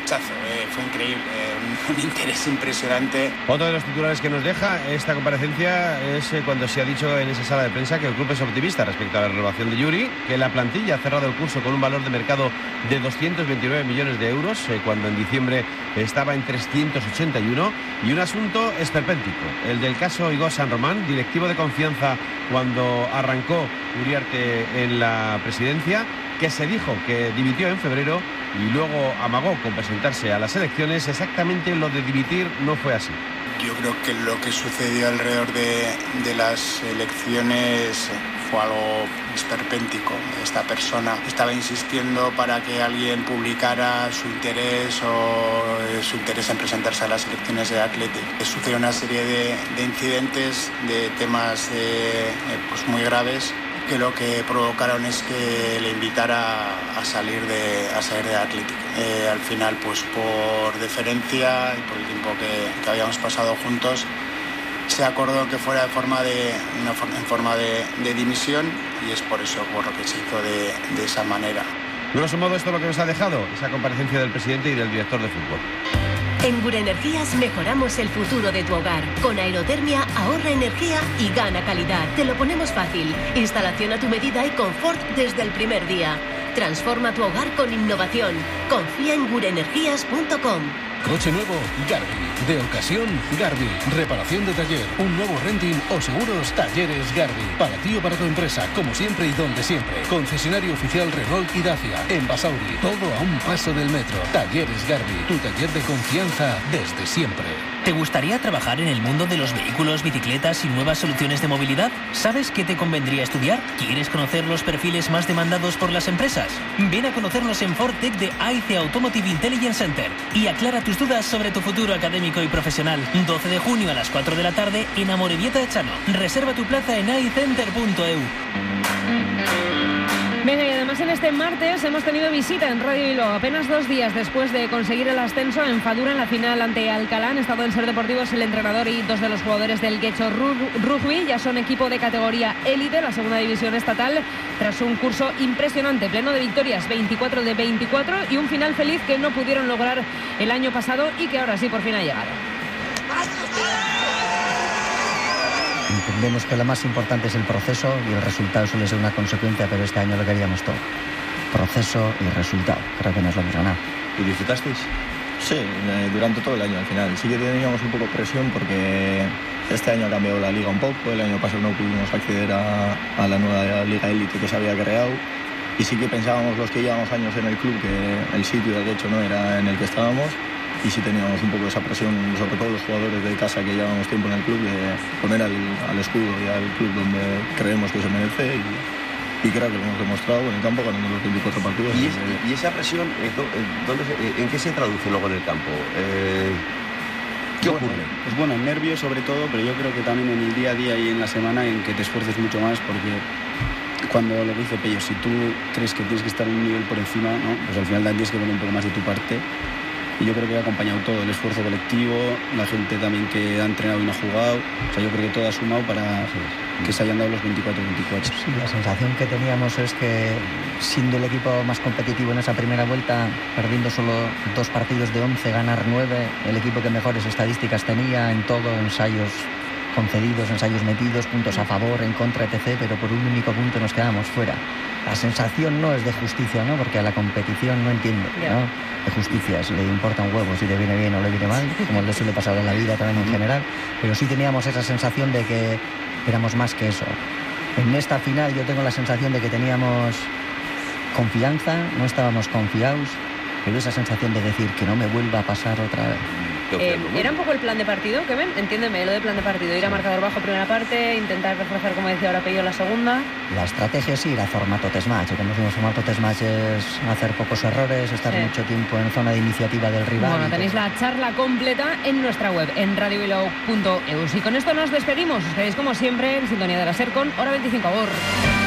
rechazo, fue increíble, un interés impresionante. Otro de los titulares que nos deja esta comparecencia es cuando se ha dicho en esa sala de prensa que el club es optimista respecto a la renovación de Yuri, que la plantilla ha cerrado el curso con un valor de mercado de 229 millones de euros, cuando en diciembre estaba en 381, y un asunto esperpéntico, el del caso Igor San Román, directivo de confianza cuando arrancó Uriarte en la presidencia, que se dijo que dimitió en febrero y luego amagó con presentarse a las elecciones. Exactamente lo de dimitir no fue así. Yo creo que lo que sucedió alrededor de las elecciones fue algo esperpéntico. Esta persona estaba insistiendo para que alguien publicara su interés en presentarse a las elecciones de Athletic. Sucedió una serie de incidentes, de temas pues muy graves, que lo que provocaron es que le invitara a salir de Athletic. Al final, pues por deferencia y por el tiempo que habíamos pasado juntos, se acordó que fuera en forma de dimisión, y es por eso por lo que se hizo de esa manera. Grosso modo, esto es lo que nos ha dejado esa comparecencia del presidente y del director de fútbol. En Gurenergías mejoramos el futuro de tu hogar. Con aerotermia ahorra energía y gana calidad. Te lo ponemos fácil. Instalación a tu medida y confort desde el primer día. Transforma tu hogar con innovación. Confía en gurenergías.com. Coche nuevo, Garbi. De ocasión, Garbi. Reparación de taller, un nuevo renting o seguros, Talleres Garbi. Para ti o para tu empresa, como siempre y donde siempre. Concesionario oficial Renault y Dacia. En Basauri, todo a un paso del metro. Talleres Garbi, tu taller de confianza desde siempre. ¿Te gustaría trabajar en el mundo de los vehículos, bicicletas y nuevas soluciones de movilidad? ¿Sabes qué te convendría estudiar? ¿Quieres conocer los perfiles más demandados por las empresas? Ven a conocernos en Fortec de AIC Automotive Intelligence Center y aclara tus dudas sobre tu futuro académico y profesional. 12 de junio a las 4 de la tarde en Amorebieta de Chano. Reserva tu plaza en aicenter.eu. Venga, y además en este martes hemos tenido visita en Radio Bilbao. Apenas 2 días después de conseguir el ascenso en Fadura en la final ante Alcalá, han estado en Ser Deportivos el entrenador y 2 de los jugadores del Guecho Rugby. Ya son equipo de categoría élite, la segunda división estatal, tras un curso impresionante, pleno de victorias, 24 de 24, y un final feliz que no pudieron lograr el año pasado y que ahora sí por fin ha llegado. Entendemos que lo más importante es el proceso y el resultado suele ser una consecuencia, pero este año lo queríamos todo. Proceso y resultado. Creo que nos lo hemos ganado. ¿Y disfrutasteis? Sí, durante todo el año al final. Sí que teníamos un poco de presión porque este año ha cambiado la liga un poco. El año pasado no pudimos acceder a la nueva liga élite que se había creado. Y sí que pensábamos los que llevamos años en el club que el sitio del Guecho no era en el que estábamos. Y sí teníamos un poco esa presión, sobre todo los jugadores de casa que llevamos tiempo en el club, de poner al escudo y al club donde creemos que se merece, y creo que lo hemos demostrado en el campo ganando los 24 partidos. ¿Y esa presión, en qué se traduce luego en el campo? ¿Qué ocurre? Pues bueno, en nervios sobre todo, pero yo creo que también en el día a día y en la semana en que te esfuerces mucho más, porque cuando lo que dice Pello, si tú crees que tienes que estar un nivel por encima, ¿no? Pues al final tienes que poner un poco más de tu parte. Y yo creo que ha acompañado todo, el esfuerzo colectivo, la gente también que ha entrenado y no ha jugado. O sea, yo creo que todo ha sumado para que se hayan dado los 24-24. Sí, la sensación que teníamos es que, siendo el equipo más competitivo en esa primera vuelta, perdiendo solo 2 partidos de 11, ganar 9, el equipo que mejores estadísticas tenía en todo, ensayos concedidos, ensayos metidos, puntos a favor, en contra, etc., pero por un único punto nos quedamos fuera. La sensación no es de justicia, ¿no? Porque a la competición no entiende, ¿no? De justicia, le importa un huevo si le viene bien o le viene mal, como le suele pasar en la vida también en general, pero sí teníamos esa sensación de que éramos más que eso. En esta final yo tengo la sensación de que teníamos confianza, no estábamos confiados, pero esa sensación de decir que no me vuelva a pasar otra vez. ¿Era un poco el plan de partido, Kevin? Entiéndeme, lo de plan de partido, ir a marcador bajo primera parte, intentar reforzar, como decía ahora Pello, la segunda. La estrategia sí era formato test match. Como decimos, formato test match es hacer pocos errores, estar mucho tiempo en zona de iniciativa del rival. Bueno, tenéis la charla completa en nuestra web, en radiobilbao.eu. Y con esto nos despedimos. Os quedáis como siempre en sintonía de la SER con Hora 25.